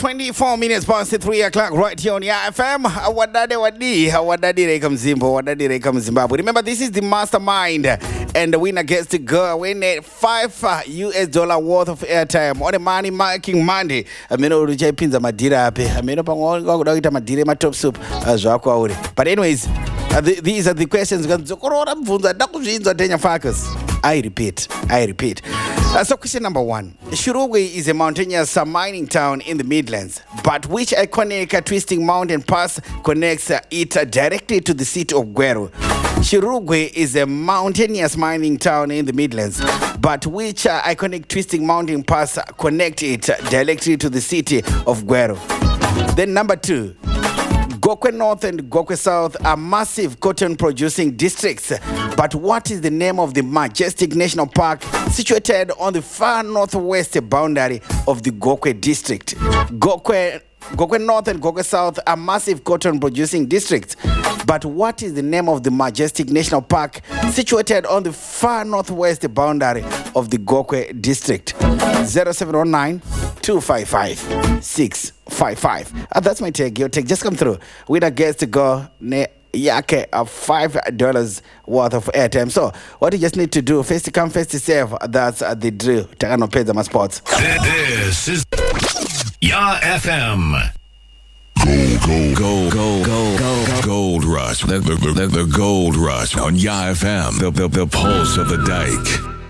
24 minutes past 3 o'clock right here on Yaya FM. Wadadi Reka Zimbabwe. Remember, this is the mastermind, and the winner gets to go win a $5 worth of airtime on a money making Monday. Ameno Pinza Madira Ape. Ameno Pango Madire my top soup as But anyways, these are the questions. I repeat. So question number 1. Shirugwe is a mountainous mining town in the Midlands, but which iconic twisting mountain pass connects it directly to the city of Gweru? Shirugwe is a mountainous mining town in the Midlands, but which iconic twisting mountain pass connect it directly to the city of Gweru? Then number 2. Gokwe North and Gokwe South are massive cotton producing districts, but what is the name of the majestic national park situated on the far northwest boundary of the Gokwe district? Gokwe North and Gokwe South are massive cotton producing districts, but what is the name of the majestic national park situated on the far northwest boundary of the Gokwe district? 0709 255 655. That's my take. Your take just come through. Winner gets to go yake of $5 worth of airtime. So what you just need to do, first to come, first to save. That's the drill. Takano Pedzama Sports. This is Ya FM. Gold Rush. The Gold Rush on Ya FM. The pulse of the dike.